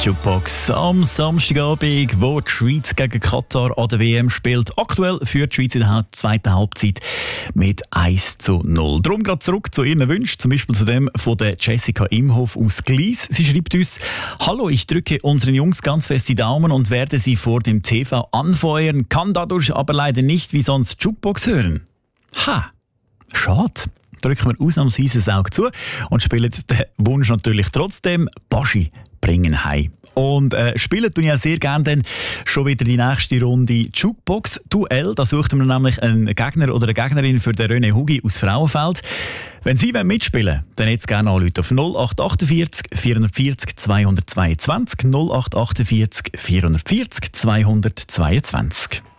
Jukebox am Samstagabend, wo die Schweiz gegen Katar an der WM spielt. Aktuell führt die Schweiz in der zweiten Halbzeit mit 1:0. Darum gerade zurück zu Ihren Wünschen, zum Beispiel zu dem von der Jessica Imhoff aus Glies. Sie schreibt uns: Hallo, ich drücke unseren Jungs ganz fest die Daumen und werde sie vor dem TV anfeuern, kann dadurch aber leider nicht wie sonst Jukebox hören. Ha, schade. Drücken wir ausnahmsweise das Auge zu und spielen den Wunsch natürlich trotzdem. Baschi bringen heim. Und spielen tun ich auch sehr gerne dann schon wieder die nächste Runde Jukebox-Duell. Da suchten wir nämlich einen Gegner oder eine Gegnerin für den René Hugi aus Frauenfeld. Wenn Sie mitspielen wollen, dann jetzt gerne anrufen auf 0848 440 222 0848 440 222.